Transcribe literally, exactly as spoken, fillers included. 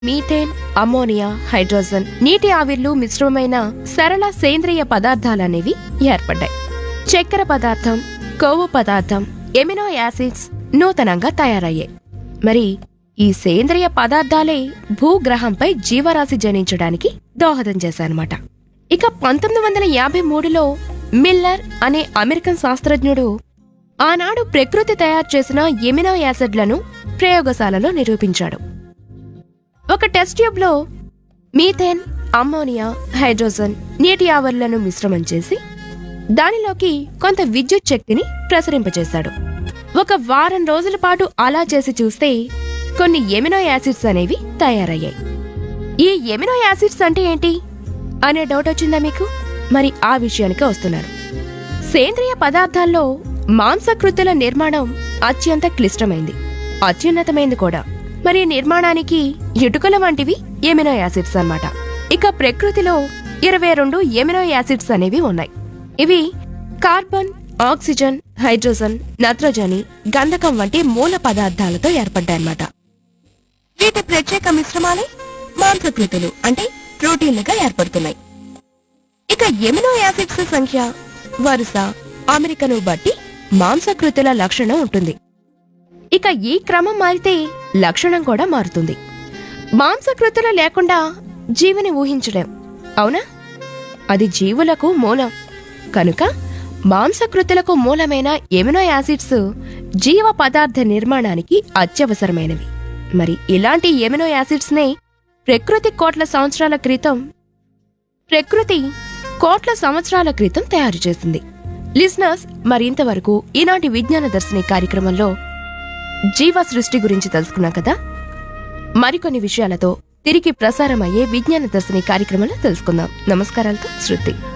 Methane, ammonia, hydrogen, నీటి ఆవిర్లు మిశ్రమమైన సరళ సేంద్రియ పదార్థాలనేవి ఏర్పడ్డాయి. చక్కెర పదార్థం, కొవ్వు పదార్థం, ఎమినో యాసిడ్స్ నూతనంగా తయారయ్యాయి. మరి ఈ సేంద్రియ పదార్థాలే భూగ్రహంపై జీవరాశి జనించడానికి దోహదం చేశాయన్నమాట. ఇక పంతొమ్మిది వందల యాభై మూడులో మిల్లర్ అనే అమెరికన్ శాస్త్రజ్ఞుడు ఆనాడు ప్రకృతి తయారు చేసిన ఎమినో యాసిడ్లను ప్రయోగశాలలో నిరూపించాడు. ఒక టెస్ట్ ట్యూబ్లో మీథేన్, అమ్మోనియా, హైడ్రోజన్, నీటి ఆవిర్లను మిశ్రమం చేసి దానిలోకి కొంత విద్యుత్ శక్తిని ప్రసరింపచేశాడు. ఒక వారం రోజుల పాటు అలా చేసి చూస్తే కొన్ని ఎమినో యాసిడ్స్ అనేవి తయారయ్యాయి. ఈ ఎమినో యాసిడ్స్ అంటే ఏంటి అనే డౌట్ వచ్చిందా మీకు? మరి ఆ విషయానికి వస్తున్నారు. సేంద్రియ పదార్థాల్లో మాంసకృతుల నిర్మాణం అత్యంత క్లిష్టమైంది, అత్యున్నతమైంది కూడా. మరి నిర్మాణానికి ఇటుకల వంటివి ఎమినో యాసిడ్స్ అన్నమాట. ఇక ప్రకృతిలో ఇరవై రెండు ఎమినో యాసిడ్స్ అనేవి ఉన్నాయి. ఇవి కార్బన్, ఆక్సిజన్, హైడ్రోజన్, నత్రజని, గంధకం వంటి మూల పదార్థాలతో ఏర్పడ్డాయన్నమాట. వీటి ప్రత్యేక మిశ్రమాలే మాంసకృతులు అంటే ప్రోటీన్లుగా ఏర్పడుతున్నాయి. ఇక ఎమినో యాసిడ్స్ సంఖ్య, వరుస, అమెరికను బట్టి మాంసకృతుల లక్షణం ఉంటుంది. ఇక ఈ క్రమం మారితే లక్షణం కూడా మారుతుంది. మాంసకృతులు లేకుండా జీవిని ఊహించలేం, అవునా? అది జీవులకు మూలం కనుక మాంసకృతులకు మూలమైన ఎమినో యాసిడ్స్ జీవ పదార్థ నిర్మాణానికి అత్యవసరమైనవి. మరి ఇలాంటి ఎమినో యాసిడ్స్ నే ప్రకృతి కోట్ల సంవత్సరాల క్రితం ప్రకృతి కోట్ల సంవత్సరాల క్రితం తయారు చేసింది. లిజనర్స్, మరింతవరకు ఈనాటి విజ్ఞాన దర్శిని కార్యక్రమంలో జీవ సృష్టి గురించి తెలుసుకున్నాం కదా. మరికొన్ని విషయాలతో తిరిగి ప్రసారమయ్యే విజ్ఞాన దర్శిని కార్యక్రమంలో తెలుసుకుందాం. నమస్కారాలతో శృతి.